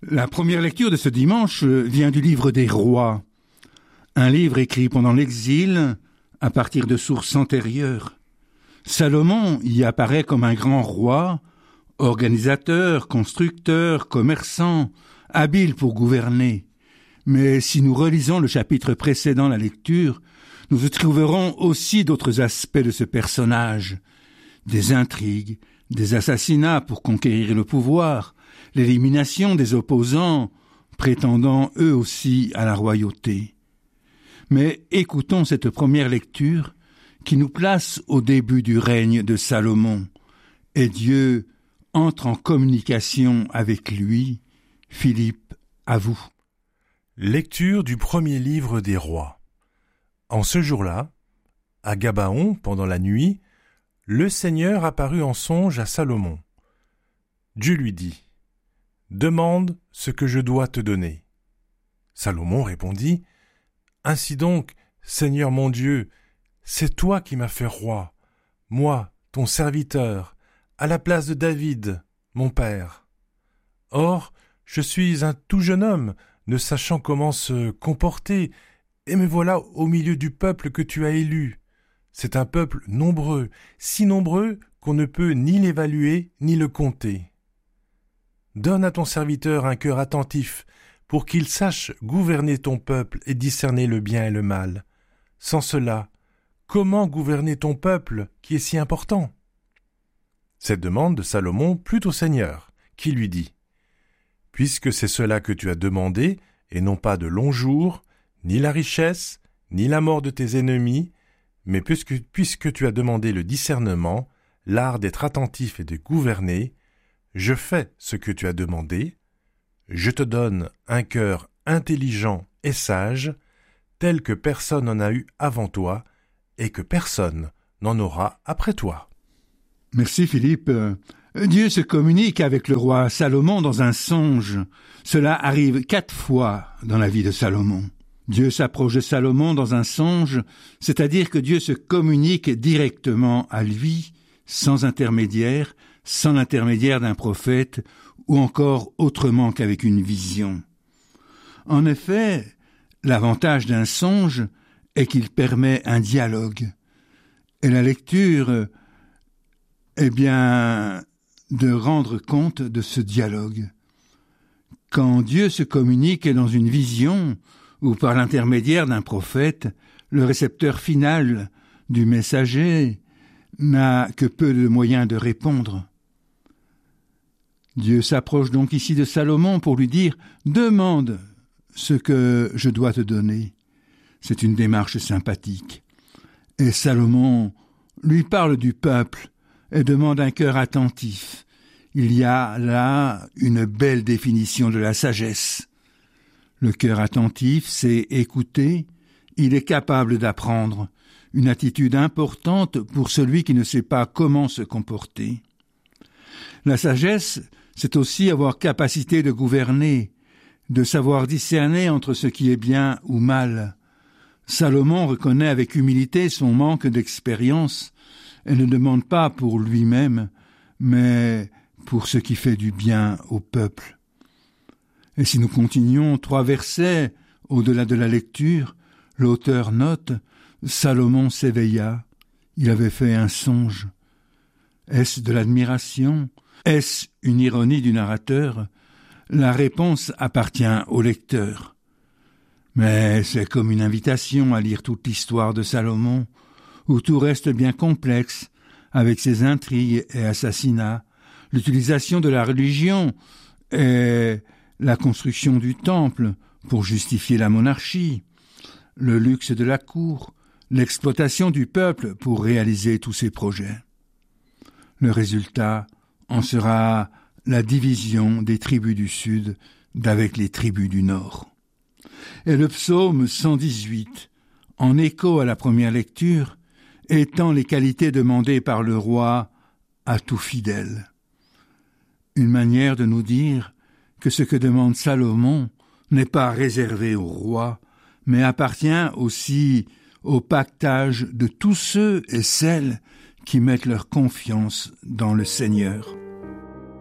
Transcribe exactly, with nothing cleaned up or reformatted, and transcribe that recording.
La première lecture de ce dimanche vient du livre des Rois, un livre écrit pendant l'exil à partir de sources antérieures. Salomon y apparaît comme un grand roi, organisateur, constructeur, commerçant, habile pour gouverner. Mais si nous relisons le chapitre précédant la lecture, nous y trouverons aussi d'autres aspects de ce personnage, des intrigues, des assassinats pour conquérir le pouvoir, l'élimination des opposants, prétendant eux aussi à la royauté. Mais écoutons cette première lecture qui nous place au début du règne de Salomon, et Dieu entre en communication avec lui. Philippe, à vous. Lecture du premier livre des Rois. En ce jour-là, à Gabaon, pendant la nuit, le Seigneur apparut en songe à Salomon. Dieu lui dit : « Demande ce que je dois te donner. » Salomon répondit : « Ainsi donc, Seigneur mon Dieu, c'est toi qui m'as fait roi, moi, ton serviteur, à la place de David, mon père. Or, je suis un tout jeune homme, ne sachant comment se comporter, et me voilà au milieu du peuple que tu as élu. C'est un peuple nombreux, si nombreux qu'on ne peut ni l'évaluer ni le compter. Donne à ton serviteur un cœur attentif, pour qu'il sache gouverner ton peuple et discerner le bien et le mal. Sans cela, comment gouverner ton peuple qui est si important ? » Cette demande de Salomon plut au Seigneur, qui lui dit : « Puisque c'est cela que tu as demandé, et non pas de longs jours, ni la richesse, ni la mort de tes ennemis, mais puisque, puisque tu as demandé le discernement, l'art d'être attentif et de gouverner, je fais ce que tu as demandé, je te donne un cœur intelligent et sage, tel que personne n'en a eu avant toi, et que personne n'en aura après toi. » Merci Philippe. Dieu se communique avec le roi Salomon dans un songe. Cela arrive quatre fois dans la vie de Salomon. Dieu s'approche de Salomon dans un songe, c'est-à-dire que Dieu se communique directement à lui, sans intermédiaire, sans l'intermédiaire d'un prophète, ou encore autrement qu'avec une vision. En effet, l'avantage d'un songe est qu'il permet un dialogue. Et la lecture, eh bien, de rendre compte de ce dialogue. Quand Dieu se communique dans une vision, ou par l'intermédiaire d'un prophète, le récepteur final du messager n'a que peu de moyens de répondre. Dieu s'approche donc ici de Salomon pour lui dire « Demande ce que je dois te donner ». C'est une démarche sympathique. Et Salomon lui parle du peuple et demande un cœur attentif. Il y a là une belle définition de la sagesse. Le cœur attentif, c'est écouter, il est capable d'apprendre, une attitude importante pour celui qui ne sait pas comment se comporter. La sagesse, c'est aussi avoir capacité de gouverner, de savoir discerner entre ce qui est bien ou mal. Salomon reconnaît avec humilité son manque d'expérience et ne demande pas pour lui-même, mais pour ce qui fait du bien au peuple. Et si nous continuons trois versets au-delà de la lecture, l'auteur note « Salomon s'éveilla, il avait fait un songe ». Est-ce de l'admiration ? Est-ce une ironie du narrateur ? La réponse appartient au lecteur. Mais c'est comme une invitation à lire toute l'histoire de Salomon, où tout reste bien complexe, avec ses intrigues et assassinats, l'utilisation de la religion et la construction du temple pour justifier la monarchie, le luxe de la cour, l'exploitation du peuple pour réaliser tous ses projets. Le résultat en sera la division des tribus du Sud d'avec les tribus du Nord. Et le psaume cent dix-huit, en écho à la première lecture, étend les qualités demandées par le roi à tout fidèle. Une manière de nous dire que ce que demande Salomon n'est pas réservé au roi, mais appartient aussi au pactage de tous ceux et celles qui mettent leur confiance dans le Seigneur.